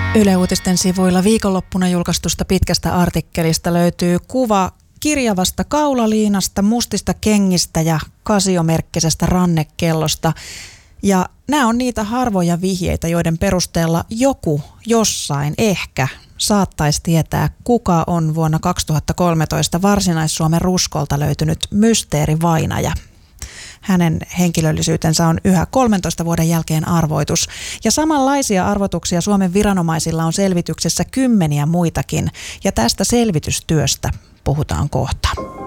Yle Uutisten sivuilla viikonloppuna julkaistusta pitkästä artikkelista löytyy kuva kirjavasta kaulaliinasta, mustista kengistä ja Casio-merkkisestä rannekellosta. Ja nämä on niitä harvoja vihjeitä, joiden perusteella joku jossain ehkä saattaisi tietää, kuka on vuonna 2013 Varsinais-Suomen Ruskolta löytynyt mysteerivainaja. Hänen henkilöllisyytensä on yhä 13 vuoden jälkeen arvoitus. Ja samanlaisia arvotuksia Suomen viranomaisilla on selvityksessä kymmeniä muitakin. Ja tästä selvitystyöstä puhutaan kohta.